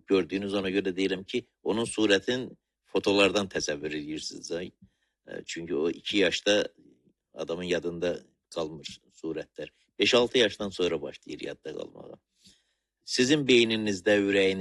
gördüğünüz, ona göre deyirəm ki, onun surətin fotolardan təsəvvür edirsiniz. Çünki o 2 yaşda adamın yadında qalmır surətlər. 5-6 yaşdan sonra başlayır yadda qalmağa. Sizin beyninizdə, ürəyinizdə